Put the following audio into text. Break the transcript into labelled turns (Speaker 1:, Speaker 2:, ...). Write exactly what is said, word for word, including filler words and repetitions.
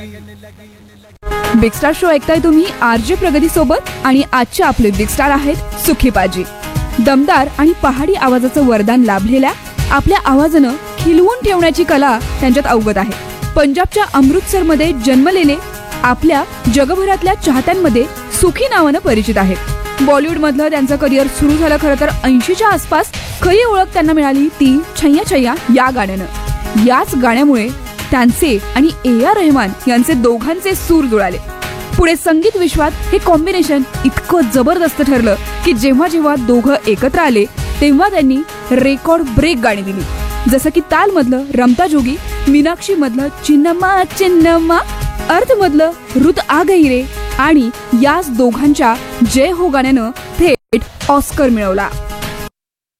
Speaker 1: Big star show ऐकताय तुम्ही RJ प्रगती सोबत आणि आजचे आपले बिग स्टार आहेत सुखी पाजी. दमदार आणि पहाडी आवाजाचं वरदान लाभलेल्या आपल्या आवाजानं खिलवून ठेवण्याची कला त्यांच्यात अवगत आहे. पंजाबच्या अमृतसरमध्ये जन्मलेले आपल्या जगभरातल्या चाहत्यांमध्ये सुखी नावानं परिचित आहेत. बॉलिवूडमधलं त्यांचं करिअर सुरू झालं खरं तर ऐंशीच्या आसपास. खरी ओळख त्यांना मिळाली ती छैया छैया या गाण्यानं. याच गाण्यामुळे त्यांचे आणि ए आर रहमान यांचे दोघांचे सूर जुळाले. पुढे संगीत विश्वात हे कॉम्बिनेशन इतकं जबरदस्त ठरलं की जेव्हा जेव्हा दोघं एकत्र आले तेव्हा त्यांनी रेकॉर्ड ब्रेक गाणी दिली. जसं की ताल मधलं रमता जोगी, मीनाक्षी मधलं चिन्नमा चिन्नमा, अर्थ मधलं रुत आ गई रे आणि याच दोघांच्या जय हो गाण्यानं थेट ऑस्कर मिळवला.